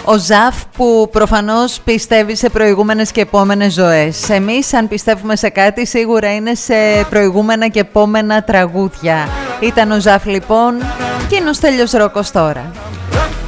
Ο Ζαφ που προφανώς πιστεύει σε προηγούμενες και επόμενες ζωές. Εμείς αν πιστεύουμε σε κάτι σίγουρα είναι σε προηγούμενα και επόμενα τραγούδια. Ήταν ο Ζαφ λοιπόν, εκείνος Τέλειος Ρόκος τώρα.